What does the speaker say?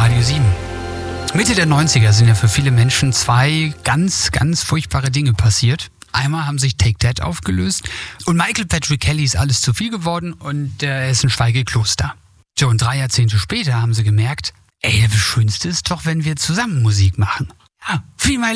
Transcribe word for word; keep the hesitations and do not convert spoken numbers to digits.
Radio sieben. Mitte der neunziger sind ja für viele Menschen zwei ganz, ganz furchtbare Dinge passiert. Einmal haben sich Take That aufgelöst und Michael Patrick Kelly ist alles zu viel geworden und er ist ein Schweigekloster. So, und drei Jahrzehnte später haben sie gemerkt, ey, das Schönste ist doch, wenn wir zusammen Musik machen. Ja, Free My